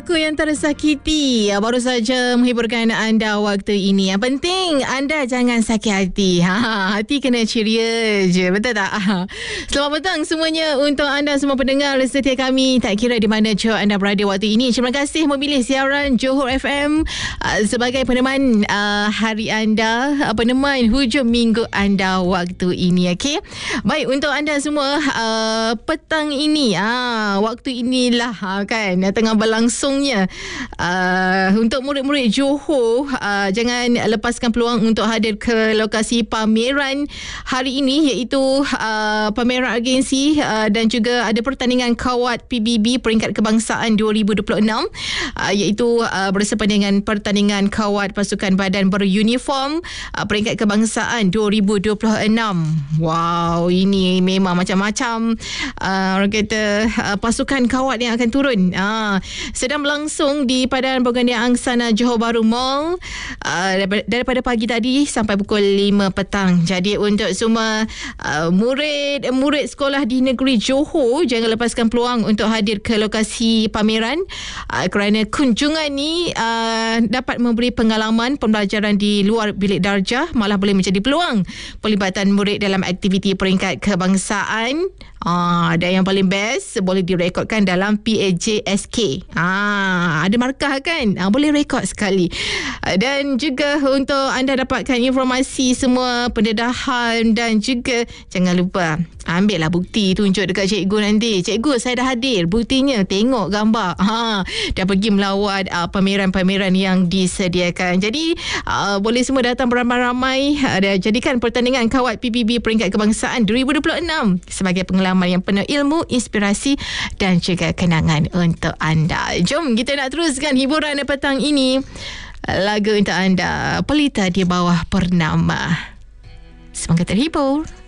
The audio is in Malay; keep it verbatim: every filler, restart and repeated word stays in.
Aku yang tersakiti baru saja menghiburkan anda waktu ini. Yang penting anda jangan sakit hati. Ha, hati kena ceria je. Betul tak? Selamat petang semuanya untuk anda semua pendengar setia kami. Tak kira di mana Johor anda berada waktu ini. Terima kasih memilih siaran Johor F M uh, sebagai peneman uh, hari anda, uh, peneman hujung minggu anda waktu ini. Okay? Baik, untuk anda semua uh, petang ini, uh, waktu inilah uh, kan tengah berlangsungnya uh, untuk murid-murid Johor, uh, jangan lepaskan peluang untuk hadir ke lokasi pameran hari ini, iaitu uh, pameran agensi uh, dan juga ada pertandingan kawat P B B peringkat kebangsaan dua ribu dua puluh enam, uh, iaitu uh, bersempena dengan pertandingan kawat pasukan badan beruniform uh, peringkat kebangsaan dua ribu dua puluh enam. Wow, ini memang macam-macam uh, orang kata uh, pasukan kawat yang akan turun. Uh, sedang berlangsung di Padan Pergandian Angsana Johor Bahru Mall uh, daripada pagi tadi sampai pukul lima petang. Jadi untuk semua uh, murid murid sekolah di negeri Johor, jangan lepaskan peluang untuk hadir ke lokasi pameran uh, kerana kunjungan ni uh, dapat memberi pengalaman pembelajaran di luar bilik darjah, malah boleh menjadi peluang pelibatan murid dalam aktiviti peringkat kebangsaan. Ah, dan yang paling best, boleh direkodkan dalam P A J S K. Ah, ada markah kan? Ah, boleh rekod sekali. Ah, dan juga untuk anda dapatkan informasi semua pendedahan dan juga jangan lupa ambillah bukti, tunjuk dekat cikgu nanti. Cikgu, saya dah hadir. Buktinya tengok gambar. Ha, dah pergi melawat uh, pameran-pameran yang disediakan. Jadi uh, boleh semua datang beramai-ramai. Uh, jadikan pertandingan kawat P B B peringkat kebangsaan dua ribu dua puluh enam sebagai pengalaman yang penuh ilmu, inspirasi dan juga kenangan untuk anda. Jom kita nak teruskan hiburan petang ini. Lagu untuk anda, Pelita di Bawah Purnama. Semoga terhibur.